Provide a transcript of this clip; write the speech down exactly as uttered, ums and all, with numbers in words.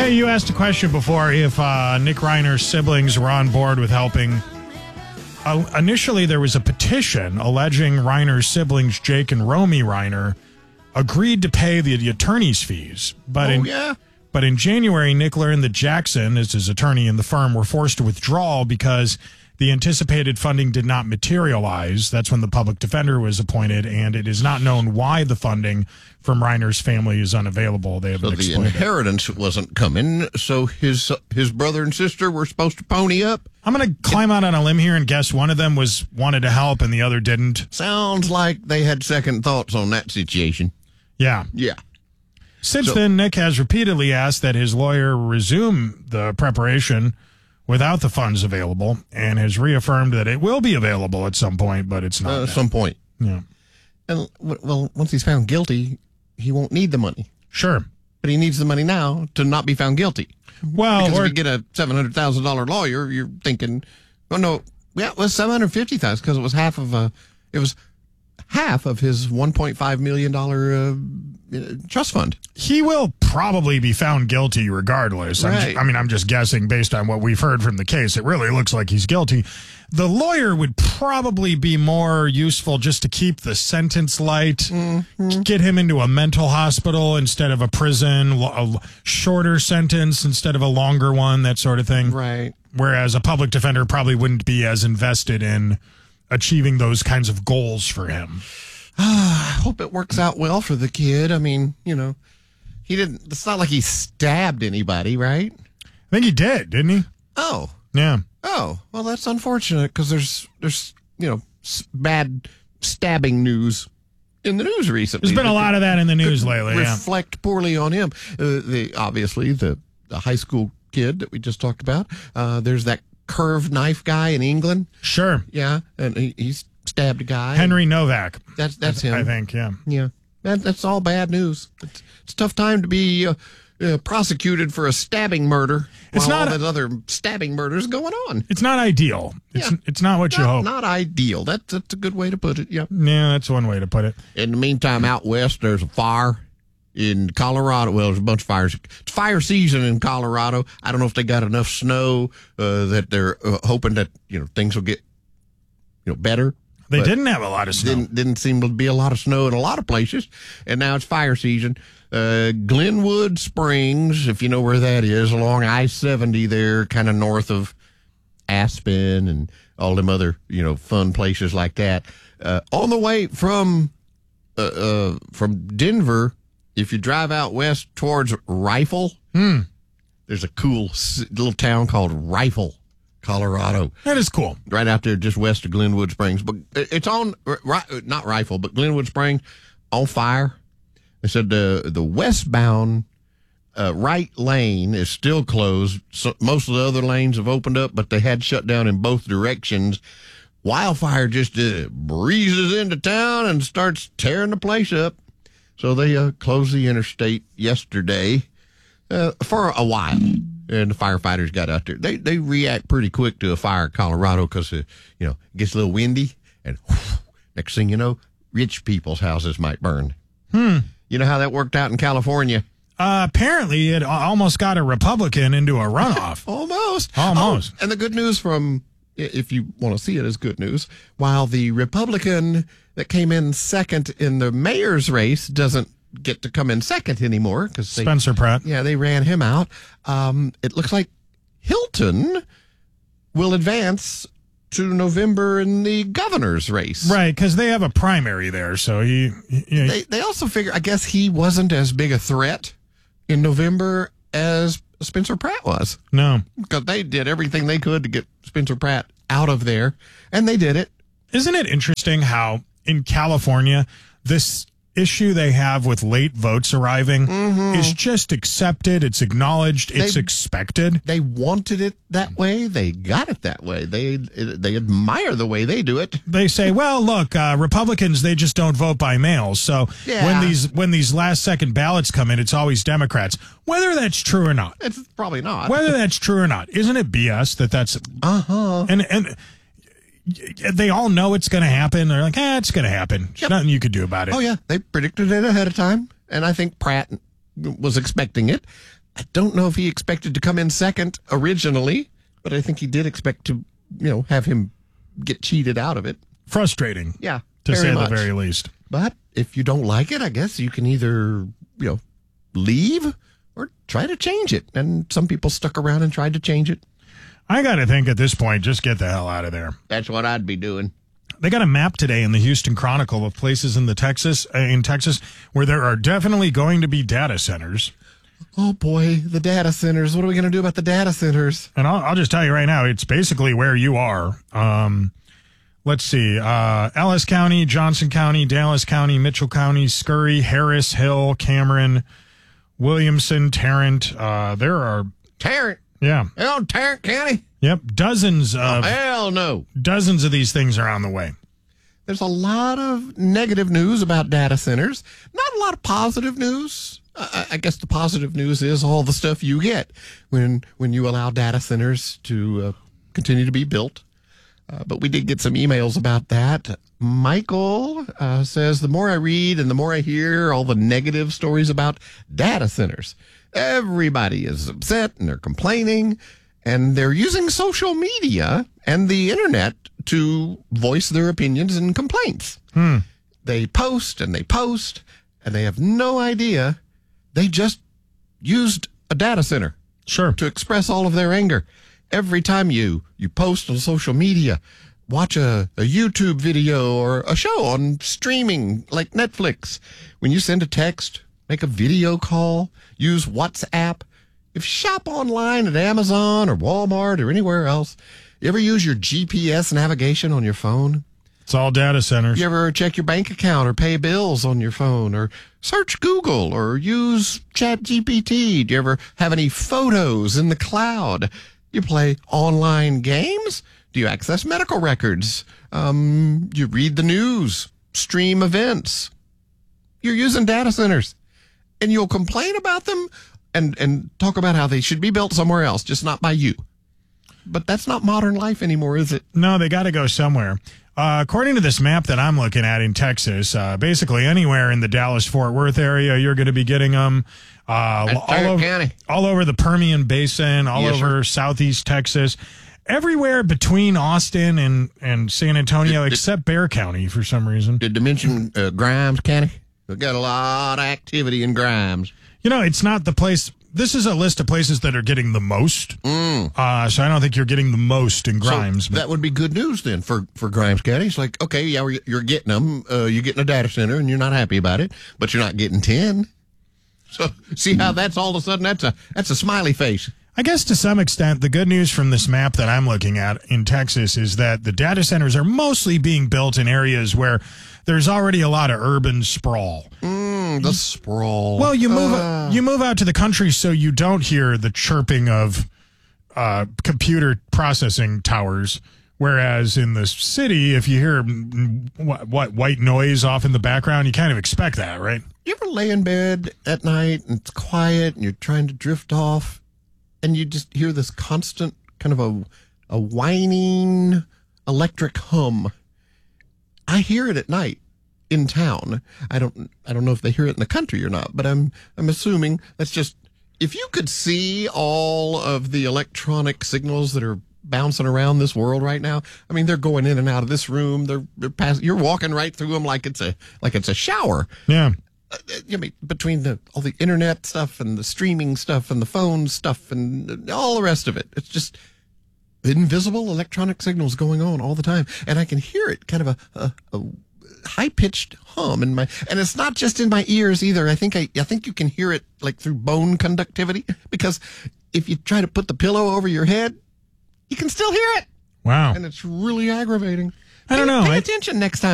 Hey, you asked a question before if uh, Nick Reiner's siblings were on board with helping. Uh, initially, there was a petition alleging Reiner's siblings, Jake and Romy Reiner, agreed to pay the, the attorney's fees. But oh, in, yeah? But in January, Nick learned that Jackson, as his attorney in the firm, were forced to withdraw because the anticipated funding did not materialize. That's when the public defender was appointed, and it is not known why the funding from Reiner's family is unavailable. They haven't So the explained it. inheritance wasn't coming, so his his brother and sister were supposed to pony up. I'm going to climb out on a limb here and guess one of them was wanted to help and the other didn't. Sounds like they had second thoughts on that situation. Yeah. Yeah. Since So- then, Nick has repeatedly asked that his lawyer resume the preparation without the funds available and has reaffirmed that it will be available at some point, but it's not. Uh, now. at some point. Yeah. And, well, once he's found guilty, he won't need the money. Sure. But he needs the money now to not be found guilty. Well, Because or, if you get a seven hundred thousand dollars lawyer, you're thinking, oh, no, yeah, it was seven hundred fifty thousand dollars because it was half of a, it was half of his one point five million dollars uh, uh, trust fund. he will probably be found guilty regardless. I'm Right. ju- I mean, I'm just guessing based on what we've heard from the case. It really looks like he's guilty. The lawyer would probably be more useful just to keep the sentence light, Mm-hmm. get him into a mental hospital instead of a prison, lo- a shorter sentence instead of a longer one, that sort of thing. Right. Whereas a public defender probably wouldn't be as invested in achieving those kinds of goals for him. I hope it works out well for the kid. I mean, you know, he didn't, it's not like he stabbed anybody, right? I think he did, didn't he? Oh. Yeah. Oh, well, that's unfortunate because there's, there's, you know, s- bad stabbing news in the news recently. There's been a that lot of that in the could news lately. Yeah. reflect poorly on him. Uh, the obviously the, the high school kid that we just talked about. Uh, there's that curved knife guy in England. Sure. Yeah, and he, he's stabbed a guy. Henry Novak. That's that's him. I think, yeah. Yeah, that, that's all bad news. It's, it's a tough time to be uh, uh, prosecuted for a stabbing murder. It's while not all a- that other stabbing murders going on. It's not ideal. It's Yeah. it's not what you Not, hope. not ideal. That's that's a good way to put it. Yeah. Yeah, that's one way to put it. In the meantime, out west, there's a fire in Colorado. Well, there's a bunch of fires. It's fire season in Colorado. I don't know if they got enough snow uh, that they're uh, hoping that you know things will get you know better. They But didn't have a lot of snow. Didn't didn't seem to be a lot of snow in a lot of places, and now it's fire season. Uh, Glenwood Springs, if you know where that is, along I seventy there, kind of north of Aspen and all them other you know fun places like that. Uh, on the way from uh, uh, from Denver, if you drive out west towards Rifle, Hmm. there's a cool s- little town called Rifle, Colorado. That is cool. Right out there, just west of Glenwood Springs. But it's on, right, not Rifle, but Glenwood Springs on fire. They said the the westbound uh, right lane is still closed. So most of the other lanes have opened up, but they had shut down in both directions. Wildfire just uh, breezes into town and starts tearing the place up. So they uh, closed the interstate yesterday uh, for a while. And the firefighters got out there. They they react pretty quick to a fire in Colorado because, uh, you know, it gets a little windy. And whew, next thing you know, rich people's houses might burn. Hmm. You know how that worked out in California? Uh, apparently, it al- almost got a Republican into a runoff. Almost. Almost. Oh, and the good news from, i- if you want to see it as good news, while the Republican that came in second in the mayor's race doesn't get to come in second anymore because they, Spencer Pratt. yeah, they ran him out. Um, it looks like Hilton will advance to November in the governor's race. Right, because they have a primary there. So he, he- he- They they also figure, I guess he wasn't as big a threat in November as Spencer Pratt was. no. Because they did everything they could to get Spencer Pratt out of there, and they did it. Isn't it interesting how in California, this issue they have with late votes arriving is just accepted, it's acknowledged, it's They- expected. They wanted it that way. They got it that way. They they admire the way they do it. They say, well, look, uh, Republicans, they just don't vote by mail. So Yeah. when these when these last second ballots come in, it's always Democrats. Whether that's true or not, It's probably not. whether that's true or not, isn't it B S that that's Uh huh. and and they all know it's going to happen. They're like, eh, it's going to happen. There's Yep. nothing you could do about it. Oh yeah, they predicted it ahead of time, and I think Pratt was expecting it. I don't know if he expected to come in second originally, but I think he did expect to, you know, have him get cheated out of it. Frustrating. Yeah, to say much. the very least. But if you don't like it, I guess you can either, you know, leave or try to change it. And some people stuck around and tried to change it. I got to think at this point, just get the hell out of there. That's what I'd be doing. They got a map today in the Houston Chronicle of places in the Texas uh, in Texas where there are definitely going to be data centers. Oh boy, the data centers. What are we going to do about the data centers? And I'll, I'll just tell you right now, it's basically where you are. Um, let's see, uh, Ellis County, Johnson County, Dallas County, Mitchell County, Scurry, Harris, Hill, Cameron, Williamson, Tarrant. Uh, there are Tarrant. yeah, Hell, Tarrant County. yep, dozens Oh, of hell no. dozens of these things are on the way. There's a lot of negative news about data centers. Not a lot of positive news. I, I guess the positive news is all the stuff you get when when you allow data centers to uh, continue to be built. Uh, but we did get some emails about that. Michael uh, says, the more I read and the more I hear all the negative stories about data centers, everybody is upset and they're complaining, and they're using social media and the internet to voice their opinions and complaints. Hmm. They post and they post, and they have no idea they just used a data center Sure. to express all of their anger. Every time you, you post on social media, watch a, a YouTube video or a show on streaming like Netflix, when you send a text, make a video call, use WhatsApp, if you shop online at Amazon or Walmart or anywhere else, you ever use your G P S navigation on your phone? It's all data centers. You ever check your bank account or pay bills on your phone or search Google or use ChatGPT? Do you ever have any photos in the cloud? You play online games? Do you access medical records? Um, you read the news, stream events. You're using data centers, and you'll complain about them and, and talk about how they should be built somewhere else, just not by you. But that's not modern life anymore, is it? No, they got to go somewhere. Uh, according to this map that I'm looking at in Texas, uh, basically anywhere in the Dallas-Fort Worth area, you're going to be getting them. Uh, all, Tarrant over, County. all over the Permian Basin, all Yes, over sir. southeast Texas, everywhere between Austin and, and San Antonio, Did- did- except Bexar County for some reason. Did they mention uh, Grimes County? We've got a lot of activity in Grimes. You know, it's not the place. This is a list of places that are getting the most. Mm. Uh, so I don't think you're getting the most in Grimes. So but that would be good news then for, for Grimes County. It's like, okay, yeah, we're, you're getting them. Uh, you're getting a data center, and you're not happy about it, but you're not getting ten. So see how that's all of a sudden, that's a that's a smiley face. I guess to some extent, the good news from this map that I'm looking at in Texas is that the data centers are mostly being built in areas where there's already a lot of urban sprawl. Mm, the sprawl. Well, you move Uh, you move out to the country so you don't hear the chirping of uh, computer processing towers. Whereas in the city, if you hear mm, what, what white noise off in the background, you kind of expect that, right? You ever lay in bed at night and it's quiet and you're trying to drift off and you just hear this constant kind of a a whining electric hum? I hear it at night in town. I don't I don't know if they hear it in the country or not, but I'm I'm assuming that's just, if you could see all of the electronic signals that are bouncing around this world right now. I mean, they're going in and out of this room. They're they're passing. You're walking right through them like it's a like it's a shower. Yeah. Uh, I mean, between the all the internet stuff and the streaming stuff and the phone stuff and all the rest of it, it's just invisible electronic signals going on all the time, and I can hear it, kind of a, a, a high pitched hum in my. And it's not just in my ears either. I think I I think you can hear it like through bone conductivity, because if you try to put the pillow over your head, you can still hear it, Wow. and it's really aggravating. I don't Pay- know. Pay I- attention next time.